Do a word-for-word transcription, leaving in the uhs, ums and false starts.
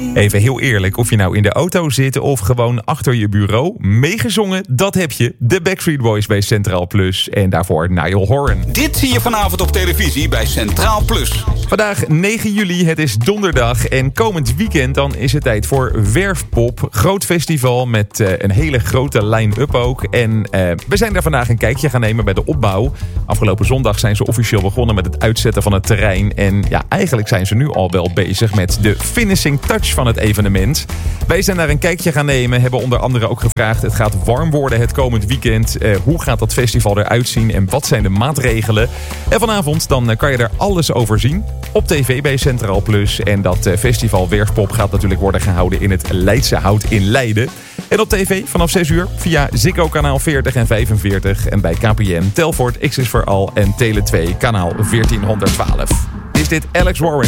Even heel eerlijk, of je nou in de auto zit of gewoon achter je bureau, meegezongen, dat heb je. De Backstreet Boys bij Centraal Plus en daarvoor Niall Horan. Dit zie je vanavond op televisie bij Centraal Plus. Vandaag negen juli, het is donderdag en komend weekend dan is het tijd voor Werfpop. Groot festival met uh, een hele grote line-up ook. En uh, we zijn daar vandaag een kijkje gaan nemen bij de opbouw. Afgelopen zondag zijn ze officieel begonnen met het uitzetten van het terrein. En ja, eigenlijk zijn ze nu al wel bezig met de finishing touch van het evenement. Wij zijn daar een kijkje gaan nemen, hebben onder andere ook gevraagd: het gaat warm worden het komend weekend. Uh, hoe gaat dat festival eruit zien en wat zijn de maatregelen? En vanavond dan uh, kan je er alles over zien op tv bij Centraal Plus. En dat uh, festival Werfpop gaat natuurlijk worden gehouden in het Leidse Hout in Leiden. En op tv vanaf zes uur via Ziggo kanaal veertig en vijfenveertig. En bij K P N, Telfort, X is voor Al en Tele twee kanaal veertienhonderdtwaalf. Is dit Alex Warren?